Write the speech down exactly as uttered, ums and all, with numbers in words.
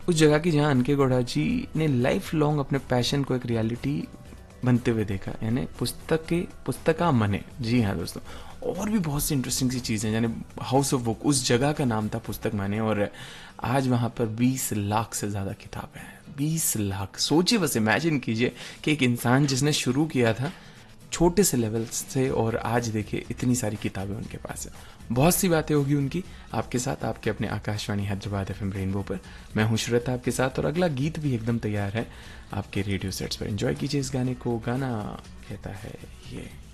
उस जगह की जहाँ अनके गौड़ा जी ने लाइफ लॉन्ग अपने पैशन को एक रियलिटी बनते हुए देखा, यानी पुस्तक के पुस्तका मने। जी हाँ दोस्तों, और भी बहुत सी इंटरेस्टिंग सी चीज़ें, यानी हाउस ऑफ बुक उस जगह का नाम था, पुस्तक माने। और आज वहाँ पर बीस लाख से ज़्यादा किताबें हैं। बीस लाख, सोचिए, बस इमेजिन कीजिए कि एक इंसान जिसने शुरू किया था छोटे से लेवल से और आज देखिए इतनी सारी किताबें उनके पास है। बहुत सी बातें होगी उनकी आपके साथ, आपके अपने आकाशवाणी हैदराबाद एफएम रेनबो पर। मैं हूं श्रद्धा आपके साथ, और अगला गीत भी एकदम तैयार है आपके रेडियो सेट्स पर। एंजॉय कीजिए इस गाने को। गाना कहता है ये।